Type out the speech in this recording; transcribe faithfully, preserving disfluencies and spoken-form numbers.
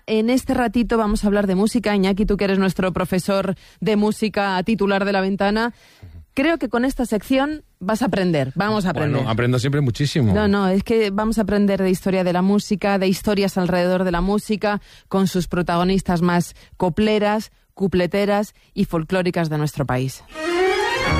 en este ratito vamos a hablar de música. Iñaki, tú que eres nuestro profesor de música titular de La Ventana, creo que con esta sección vas a aprender, vamos a aprender. Bueno, aprendo siempre muchísimo. No, no, es que vamos a aprender de historia de la música, de historias alrededor de la música, con sus protagonistas más copleras, cupleteras y folclóricas de nuestro país.